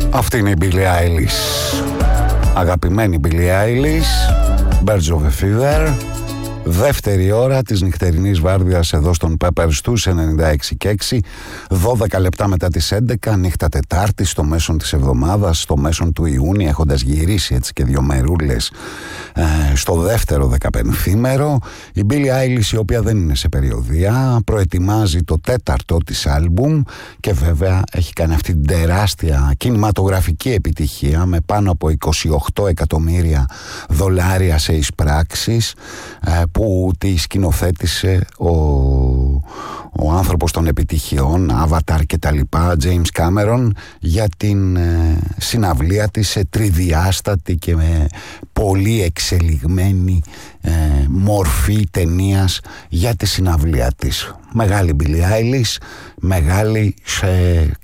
Αυτή είναι η Billie Eilish. Αγαπημένη Billie Eilish, Birds of a Feather. Δεύτερη ώρα της νυχτερινής βάρδιας εδώ στον Peppers στους 96 και 6, 12 λεπτά μετά τις 11, νύχτα Τετάρτη, στο μέσον της εβδομάδας, στο μέσον του Ιούνιου, έχοντας γυρίσει έτσι και δύο μερούλες στο δεύτερο 15ήμερο. Η Billie Eilish, η οποία δεν είναι σε περιοδεία, προετοιμάζει το τέταρτο της άλμπουμ και βέβαια έχει κάνει αυτή την τεράστια κινηματογραφική επιτυχία με πάνω από 28 εκατομμύρια δολάρια σε εισπράξεις, που τη σκηνοθέτησε ο άνθρωπος των επιτυχιών, Avatar και τα λοιπά, James Cameron, για την συναυλία της σε τριδιάστατη και με πολύ εξελιγμένη μορφή ταινίας για τη συναυλία της. Μεγάλη Billie Eilish, μεγάλη σε